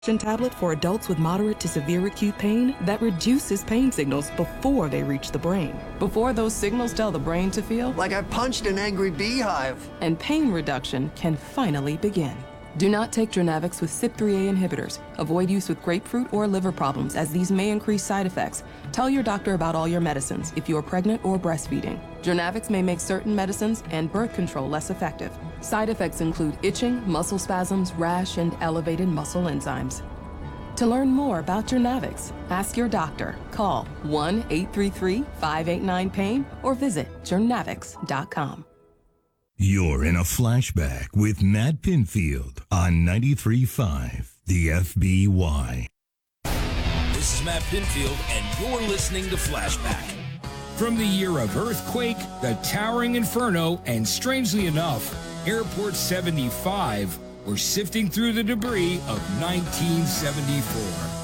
tablet for adults with moderate to severe acute pain that reduces pain signals before they reach the brain. Before those signals tell the brain to feel like I punched an angry beehive. And pain reduction can finally begin. Do not take Journavx with CYP3A inhibitors. Avoid use with grapefruit or liver problems, as these may increase side effects. Tell your doctor about all your medicines if you are pregnant or breastfeeding. Journavx may make certain medicines and birth control less effective. Side effects include itching, muscle spasms, rash, and elevated muscle enzymes. To learn more about Journavx, ask your doctor. Call 1-833-589-PAIN or visit journavx.com. You're in a flashback with Matt Pinfield on 93.5 The FBY. This is Matt Pinfield, and you're listening to Flashback. From the year of earthquake, the towering inferno, and strangely enough, Airport 75, we're sifting through the debris of 1974.